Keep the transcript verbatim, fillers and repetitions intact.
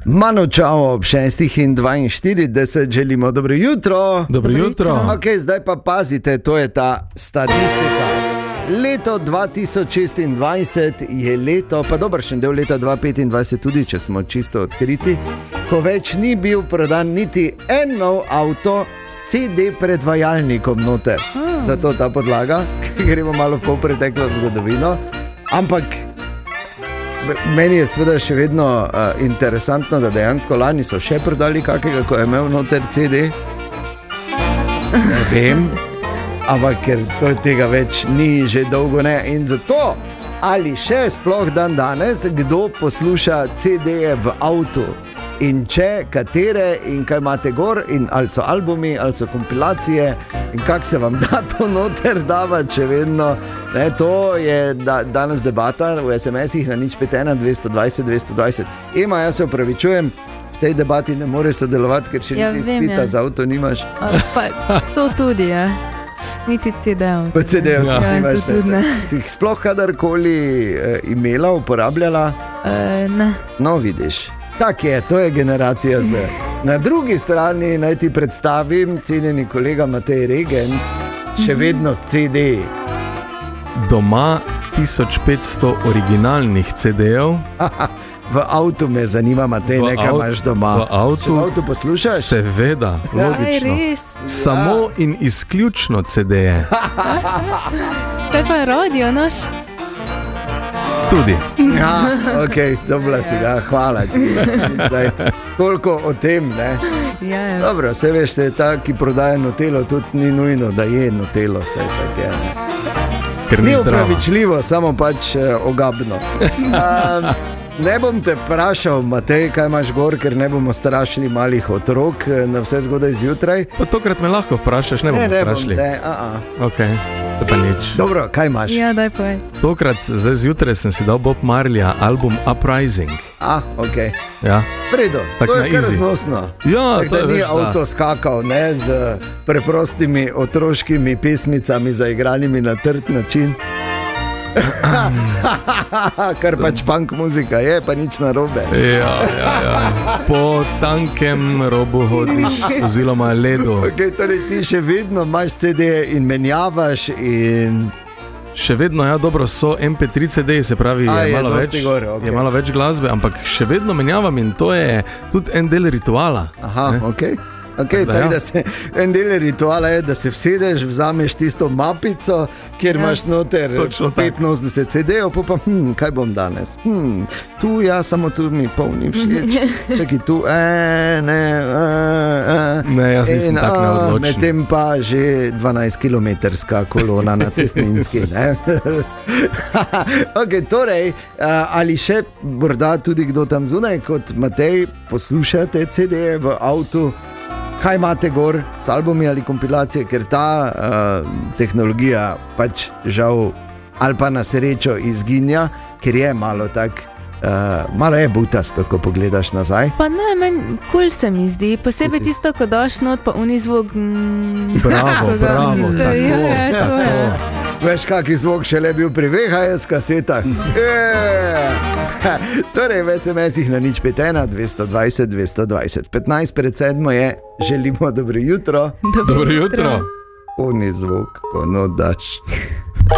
Mano, čau, ob šestih in dvainštirideset želimo dobro jutro. Dobro jutro. Ok, zdaj pa pazite, to je ta statistika. Leto dva tisoč šestindvajset je leto, pa dobršen del leta dva tisoč petindvajset tudi, če smo čisto odkriti, ko več ni bil prodan niti en nov avto s C D predvajalnikom noter. Hmm. Zato ta podlaga, gremo malo v polpreteklo zgodovino, ampak meni je seveda še vedno uh, interesantno, da dejansko lani so še prodali kakega, ko je imel noter C D. Ne vem, ampak ker to tega več ni že dolgo ne. In zato, ali še sploh dan danes, kdo posluša C D-je v avtu in če, katere in kaj imate gor in ali so albumi, ali so kompilacije in kak se vam da to noter davati, če vedno. Ne, to je da, danes debata v es em esih na nič pet ena dvesto dvajset dvesto dvajset. Ema, jaz se opravičujem, v tej debati ne more sodelovati, ker še ja, niti vem, spita ja. Za avto nimaš. A, pa, to tudi, ja. Niti C D-ov. Pa C D-ov ja. tudi nimaš. Ja, ne. Si jih sploh kadarkoli eh, imela, uporabljala? Uh, ne. No, vidiš. Tak je, to je generacija Z. Na drugi strani naj ti predstavim cenjeni kolega Matej Regent, še vedno s C D. Doma tisoč petsto originalnih C D-jev. V avtu me zanima, Matej, nekaj imaš doma. V avtu, v avtu poslušaš? Seveda, logično. Aj, Samo ja. In izključno C D-je. To je pa radio naš. Tudi. Ja, ok, dobro si ga, hvala ti. Zdaj, toliko o tem, ne? Ja, ja. Dobro, se veš, se ta, ki prodaja Nutelo, tudi ni nujno, da je Nutelo, vse tak je, ne? Ker ni ni zdravo. upravičljivo, samo pač eh, ogabno. Um, ne bom te vprašal, Matej, kaj imaš gor, ker ne bomo strašili malih otrok na vse zgodaj zjutraj. Pa tokrat me lahko vprašaš, ne bomo ne, ne vprašali. Ne, ne bom te, a-a. Ok, to pa nič. Dobro, kaj imaš? Ja, daj povej. Tokrat, zdaj zjutraj sem si dal Bob Marleya album Uprising. A, ok. Ja. Vredo, Tak to na je kar easy. znosno. Ja, tak, to da je ni več avto za- skakal, ne, z preprostimi otroškimi pesmicami zaigranimi na trd način. Kar pač punk muzika je, pa nič narobe. Ja, ja, ja. Po tankem robu hodiš, oziroma ledu. Okay, torej ti še vedno imaš C D in menjavaš in... Še vedno, ja, dobro, so em pe tri C D-ji, se pravi, A, je, je malo dosti več, gor, ok. je malo več glasbe, ampak še vedno menjavam in to je tudi en del rituala. Aha, ne? ok. Okay, Da, tak, ja. da se, en del rituala je, da se vsedeš, vzameš tisto mapico, kjer ja, imaš noter točno tak. petinosemdeset C D-jev, pa pa, hm, kaj bom danes? Hm, tu, ja, samo tu mi polni všeč. Čakaj, tu, e, ne, e, e. Ne, jaz nisem In, tak a, neodločen. Medtem pa že dvanajstkilometrska kolona na Cestninski. Ne? Okay, torej, a, ali še morda tudi kdo tam zunaj, kot Matej, poslušate C D-je v avtu? Kaj imate gor s albumi ali kompilacije, ker ta uh, tehnologija pač žal ali pa na srečo izginja, ker je malo tak, uh, malo je butasto, ko pogledaš nazaj. Pa ne, meni kul se mi zdi, posebej tisto, ko daš not, pa uni zvok. Mm, Bravo, bravo, Ja, tako, ja, to je. tako. Veš, kaki zvok šele bil pri V H S kasetah. Yeah. Torej, v es em esih na nič pet ena dvesto dvajset dvesto dvajset. petnajst pred sedmo je, želimo dobro jutro. Dobro jutro. Oni zvok, ko no daš.